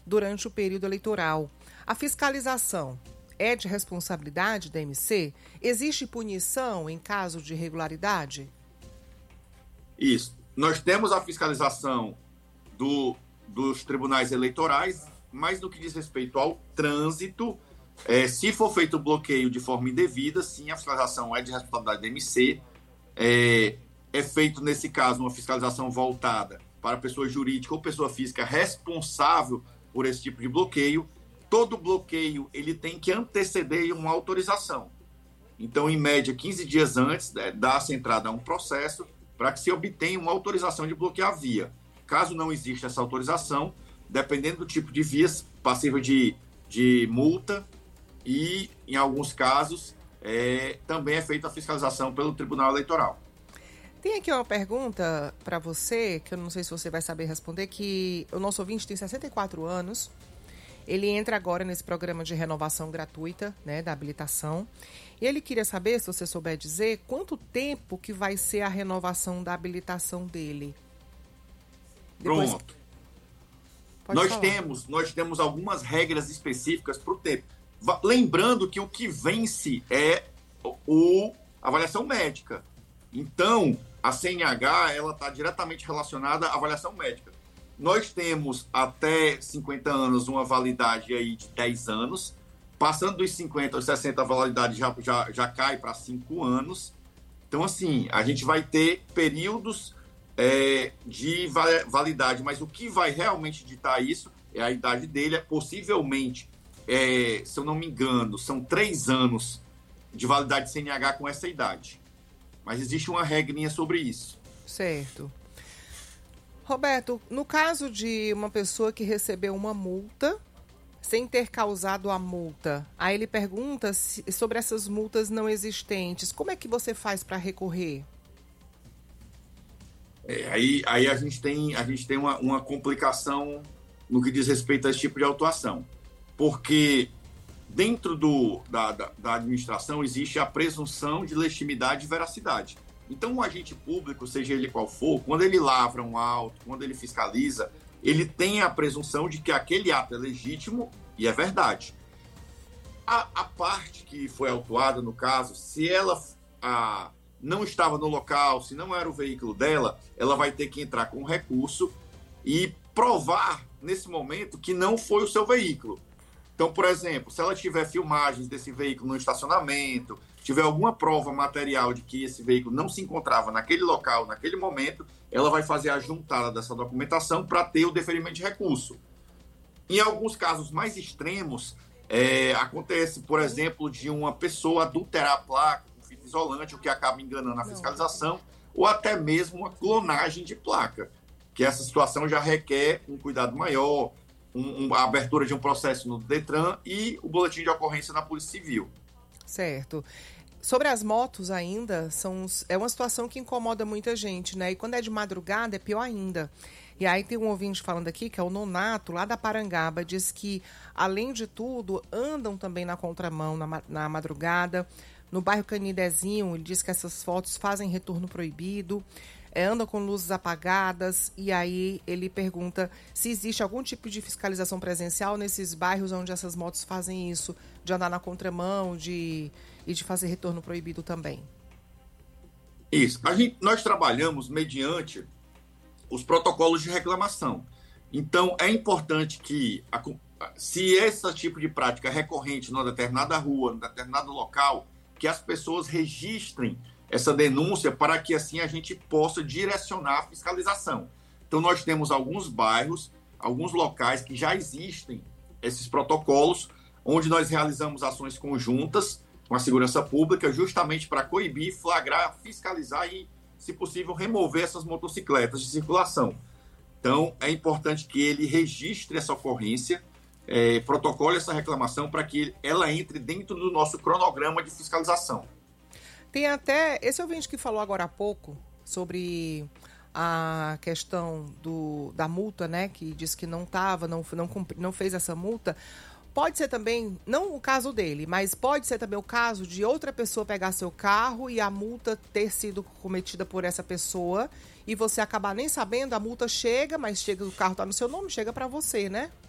durante o período eleitoral. A fiscalização é de responsabilidade da MC? Existe punição em caso de irregularidade? Isso. Nós temos a fiscalização dos tribunais eleitorais, mas no que diz respeito ao trânsito, se for feito o bloqueio de forma indevida, sim, a fiscalização é de responsabilidade da MC. É feito, nesse caso, uma fiscalização voltada para pessoa jurídica ou pessoa física responsável por esse tipo de bloqueio. Todo bloqueio ele tem que anteceder uma autorização. Então, em média, 15 dias antes, dá-se entrada a um processo para que se obtenha uma autorização de bloquear a via. Caso não exista essa autorização, dependendo do tipo de vias, passível de multa e, em alguns casos, também é feita a fiscalização pelo Tribunal Eleitoral. Tem aqui uma pergunta para você, que eu não sei se você vai saber responder, que o nosso ouvinte tem 64 anos, ele entra agora nesse programa de renovação gratuita, né, da habilitação, e ele queria saber, se você souber dizer, quanto tempo que vai ser a renovação da habilitação dele. Pronto. Nós temos algumas regras específicas para o tempo. Lembrando que o que vence é a avaliação médica. Então, a CNH ela está diretamente relacionada à avaliação médica. Nós temos até 50 anos uma validade aí de 10 anos. Passando dos 50 aos 60, a validade já cai para 5 anos. Então, assim, a gente vai ter períodos de validade, mas o que vai realmente ditar isso é a idade dele. Possivelmente, se eu não me engano, são 3 anos de validade de CNH com essa idade. Mas existe uma regrinha sobre isso. Certo. Roberto, no caso de uma pessoa que recebeu uma multa sem ter causado a multa, aí ele pergunta sobre essas multas não existentes. Como é que você faz para recorrer? Aí a gente tem uma complicação no que diz respeito a esse tipo de autuação. Porque dentro da administração existe a presunção de legitimidade e veracidade. Então, o agente público, seja ele qual for, quando ele lavra um auto, quando ele fiscaliza, ele tem a presunção de que aquele ato é legítimo e é verdade. A parte que foi autuada, no caso, se ela não estava no local, se não era o veículo dela, ela vai ter que entrar com recurso e provar, nesse momento, que não foi o seu veículo. Então, por exemplo, se ela tiver filmagens desse veículo no estacionamento, tiver alguma prova material de que esse veículo não se encontrava naquele local, naquele momento, ela vai fazer a juntada dessa documentação para ter o deferimento de recurso. Em alguns casos mais extremos, acontece, por exemplo, de uma pessoa adulterar a placa com fita isolante, o que acaba enganando a fiscalização, ou até mesmo uma clonagem de placa, que essa situação já requer um cuidado maior, a abertura de um processo no Detran e o boletim de ocorrência na Polícia Civil. Certo. Sobre as motos ainda, é uma situação que incomoda muita gente, né? E quando é de madrugada é pior ainda. E aí tem um ouvinte falando aqui, que é o Nonato, lá da Parangaba, diz que, além de tudo, andam também na contramão na madrugada. No bairro Canidezinho, ele diz que essas fotos fazem retorno proibido, andam com luzes apagadas, e aí ele pergunta se existe algum tipo de fiscalização presencial nesses bairros onde essas motos fazem isso, de andar na contramão e de fazer retorno proibido também. Isso. Nós trabalhamos mediante os protocolos de reclamação. Então, é importante que, se esse tipo de prática é recorrente numa determinada rua, num determinado local, que as pessoas registrem essa denúncia para que assim a gente possa direcionar a fiscalização. Então, nós temos alguns bairros, alguns locais que já existem esses protocolos, onde nós realizamos ações conjuntas com a segurança pública, justamente para coibir, flagrar, fiscalizar e, se possível, remover essas motocicletas de circulação. Então, é importante que ele registre essa ocorrência, protocole essa reclamação para que ela entre dentro do nosso cronograma de fiscalização. Tem até esse ouvinte que falou agora há pouco sobre a questão da multa, né? Que disse que não fez essa multa. Pode ser também, não o caso dele, mas pode ser também o caso de outra pessoa pegar seu carro e a multa ter sido cometida por essa pessoa e você acabar nem sabendo, a multa chega, mas o carro está no seu nome, chega para você, né?